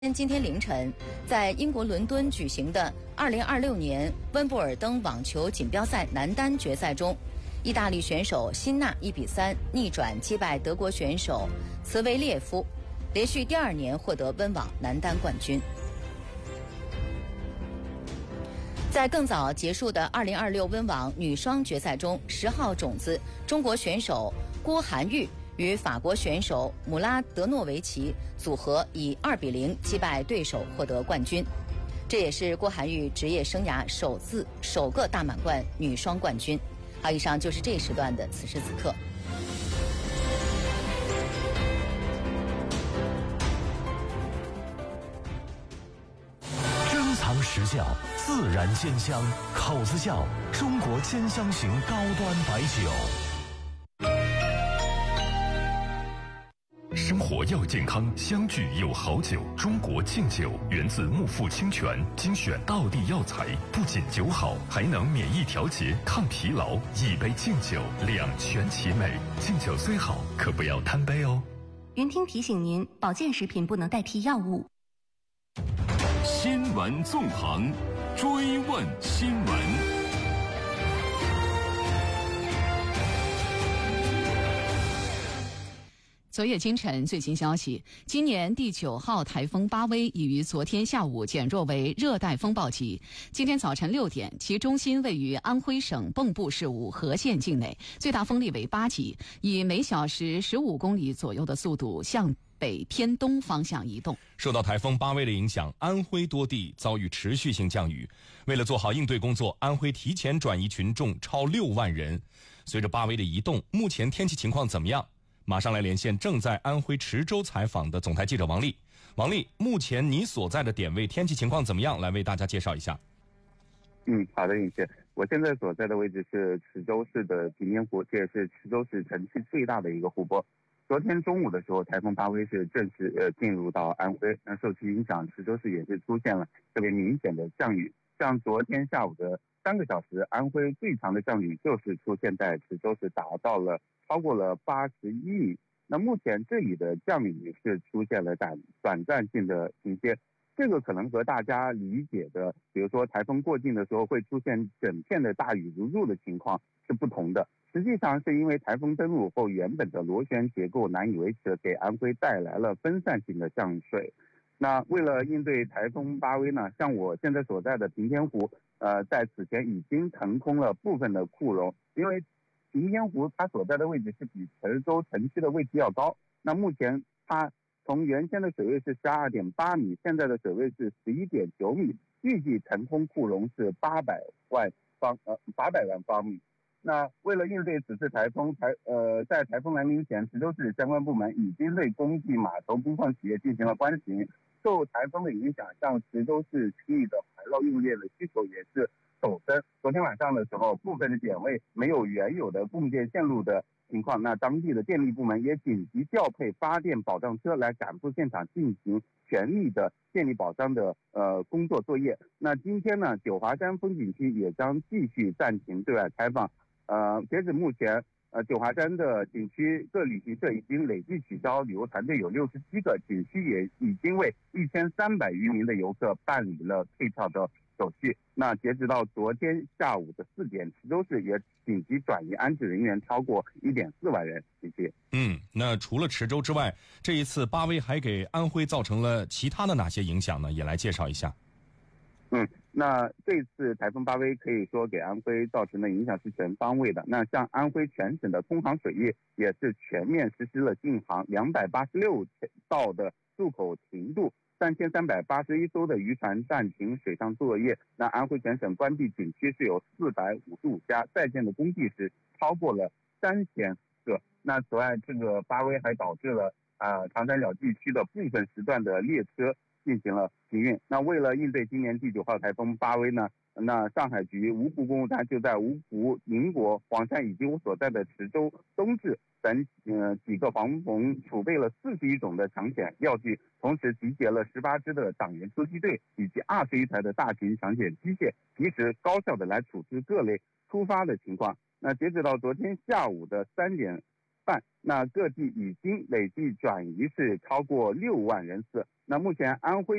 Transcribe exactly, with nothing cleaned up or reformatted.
今天凌晨，在英国伦敦举行的二零二六年温布尔登网球锦标赛男单决赛中，意大利选手辛纳一比三逆转击败德国选手茨维列夫，连续第二年获得温网男单冠军。在更早结束的二零二六温网女双决赛中，十号种子中国选手郭涵玉与法国选手姆拉德诺维奇组合以二比零击败对手，获得冠军。这也是郭涵玉职业生涯首次首个大满贯女双冠军。好，以上就是这一时段的此时此刻。 珍藏实窖，自然鲜香，口子窖，中国兼香型高端白酒。 生活要健康，相聚有好酒。中国敬酒源自木富清泉，精选道地药材，不仅酒好，还能免疫调节、抗疲劳。一杯敬酒，两全其美。敬酒虽好，可不要贪杯哦。 云听提醒您，保健食品不能代替药物。 新闻纵横，追问新闻。 昨夜今晨最新消息，今年第九号台风巴威已于昨天下午减弱为热带风暴级。今天早晨六点，其中心位于安徽省蚌埠市五河县境内，最大风力为八级，以每小时十五公里左右的速度向北偏东方向移动。 受到台风巴威的影响，安徽多地遭遇持续性降雨。为了做好应对工作，安徽提前转移群众超六万人。随着巴威的移动，目前天气情况怎么样？马上来连线正在安徽池州采访的总台记者王丽。王丽，目前你所在的点位天气情况怎么样？来为大家介绍一下。 嗯，好的，尹姐，我现在所在的位置是池州市的平甸湖，这也是池州市城区最大的一个湖泊。昨天中午的时候，台风巴威是正式呃进入到安徽，那受其影响，池州市也是出现了特别明显的降雨。像昨天下午的三个小时，安徽最长的降雨就是出现在池州市，达到了超过了八十一米。那目前这里的降雨是出现了短短暂性的停歇，这个可能和大家理解的，比如说台风过境的时候会出现整片的大雨如注的情况是不同的。实际上是因为台风登陆后，原本的螺旋结构难以维持，给安徽带来了分散性的降水。那为了应对台风巴威呢，像我现在所在的平甸湖，呃，在此前已经腾空了部分的库容，因为平甸湖它所在的位置是比池州城区的位置要高。那目前它从原先的水位是十二点八米，现在的水位是十一点九米，预计腾空库容是八百万方呃八百万方米。那为了应对此次台风，台呃在台风来临前，池州市相关部门已经对工地、码头、工矿企业进行了关停。受台风的影响，像池州市区域的海涝用电的需求也是陡增。昨天晚上的时候，部分的点位没有原有的供电线路的情况，那当地的电力部门也紧急调配发电保障车来赶赴现场进行全力的电力保障的呃工作作业。那今天呢，九华山风景区也将继续暂停对外开放。呃，截止目前，呃，九华山的景区各旅行社已经累计取消旅游团队有六十七个，景区也已经为一千三百余名的游客办理了退票的手续。那截止到昨天下午的四点，池州市也紧急转移安置人员超过一点四万人。谢谢。 嗯，那除了池州之外，这一次巴威还给安徽造成了其他的哪些影响呢？也来介绍一下。 嗯，那这次台风巴威可以说给安徽造成的影响是全方位的。那像安徽全省的空航水域也是全面实施了禁航，两百八十六道的入口停渡，三千三百八十一艘的渔船暂停水上作业。那安徽全省关闭景区是有四百五十五家，在建的工地是超过了三千个。那此外，这个巴威还导致了啊、呃、长三角地区的部分时段的列车进行了停运。那为了应对今年第九号台风巴威呢，那上海局芜湖公路站就在芜湖、宁国、黄山以及我所在的池州、东至等呃几个防洪储备了四十余种的抢险药具，同时集结了十八支的党员突击队以及二十余台的大型抢险机械，及时高效的来处置各类突发的情况。那截止到昨天下午的三点半。那各地已经累计转移是超过六万人次。那目前安徽